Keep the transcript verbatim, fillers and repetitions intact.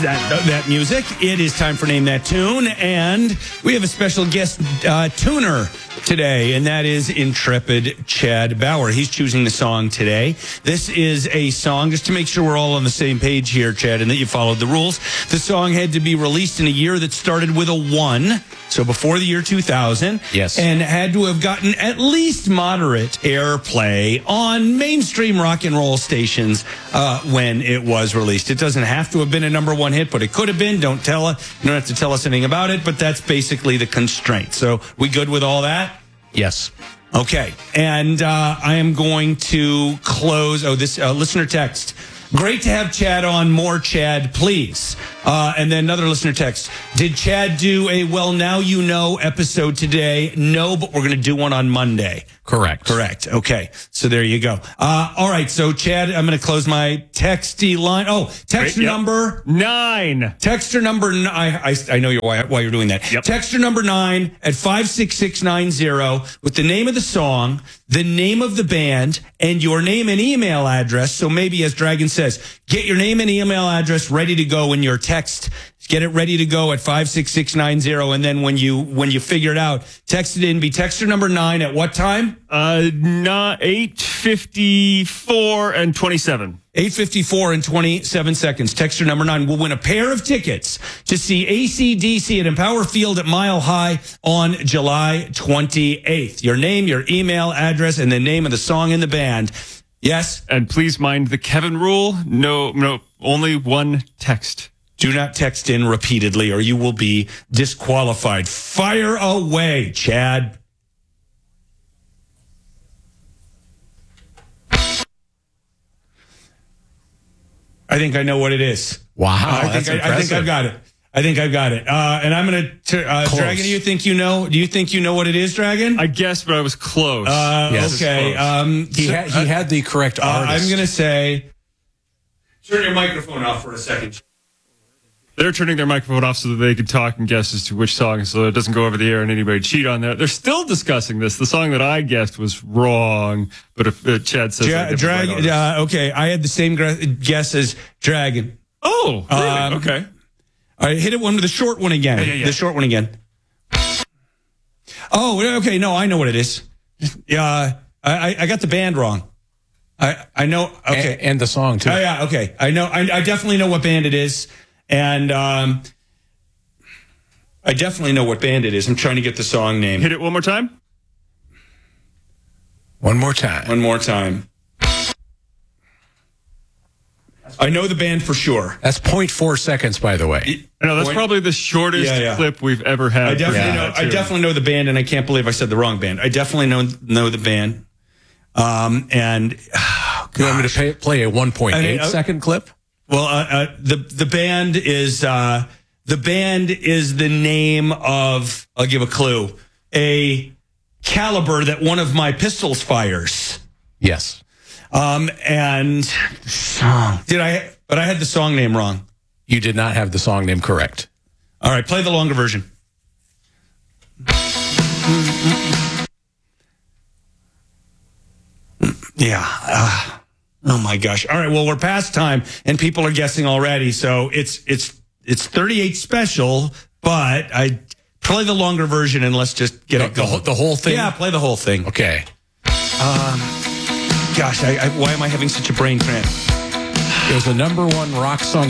that that music. It is time for Name That Tune, and we have a special guest uh, tuner today, and that is intrepid Chad Bauer. He's choosing the song today. This is a song, just to make sure we're all on the same page here, Chad, and that you followed the rules. The song had to be released in a year that started with a one, so before the year two thousand. Yes. And had to have gotten at least moderate airplay on mainstream rock and roll stations uh, when it was released. It doesn't have to have been a number one hit, but it could have been. Don't tell us. You don't have to tell us anything about it, but that's basically the constraint. So we good with all that? Yes. Okay. And uh, I am going to close. Oh, this uh, listener text. Great to have Chad on. More Chad, please. Uh, and then another listener text. Did Chad do a Well Now You Know episode today? No, but we're going to do one on Monday. Correct. Correct. Okay. So there you go. Uh, all right. So, Chad, I'm going to close my texty line. Oh, text Great, yep. number Nine. Texter number nine. I, I, I know you're, why, why you're doing that. Yep. Texter number nine at five six six nine zero with the name of the song, the name of the band, and your name and email address. So maybe, as Dragon says, get your name and email address ready to go in your text. Get it ready to go at five six six nine zero. And then when you when you figure it out, text it in. Be texter number nine at what time? Uh, not eight fifty-four and twenty-seven. eight fifty-four and twenty-seven seconds. Texter number nine will win a pair of tickets to see A C D C at Empower Field at Mile High on July twenty-eighth. Your name, your email address, and the name of the song and the band. Yes? And please mind the Kevin rule. No, no, only one text. Do not text in repeatedly or you will be disqualified. Fire away, Chad. I think I know what it is. Wow, I think that's I, I think impressive. I've got it. I think I've got it. Uh, and I'm going to, uh, Close. Dragon, do you think you know? Do you think you know what it is, Dragon? I guessed, but I was close. Uh, Yes. okay. Close. Um, He, so- had, he had the correct uh, artist. I'm going to say, turn your microphone off for a second. They're turning their microphone off so that they can talk and guess as to which song, so it doesn't go over the air and anybody cheat on that. They're still discussing this. The song that I guessed was wrong, but if uh, Chad says Dra- that, Dragon. Uh, okay. I had the same gra- guess as Dragon. oh, really? Um, Okay. All right, hit it one with the short one again. Yeah, yeah, yeah. The short one again. Oh, okay. No, I know what it is. Yeah, I, I got the band wrong. I, I know. Okay. and, and the song, too. Oh, yeah. Okay. I know. I, I definitely know what band it is. And um, I definitely know what band it is. I'm trying to get the song name. Hit it one more time. One more time. One more time. I know the band for sure. That's zero point four seconds, by the way. I know that's Point- probably the shortest Yeah, yeah. clip we've ever had. I definitely for know. that, I too. definitely know the band, and I can't believe I said the wrong band. I definitely know know the band. Um, and oh, You want me to gosh. pay, play a one point eight I mean, uh, second clip? Well, uh, uh, the the band is uh, the band is the name of. I'll give a clue. A caliber that one of my pistols fires. Yes. Um, and song. Did I? But I had the song name wrong. You did not have the song name correct. All right, play the longer version. Yeah. Uh, oh my gosh. All right. Well, we're past time, and people are guessing already. So it's it's it's thirty-eight special, but I play the longer version and let's just get The, it the, going. whole- the whole thing? Yeah, play the whole thing. Okay. Gosh, I, I, why am I having such a brain cramp? It was the number one rock song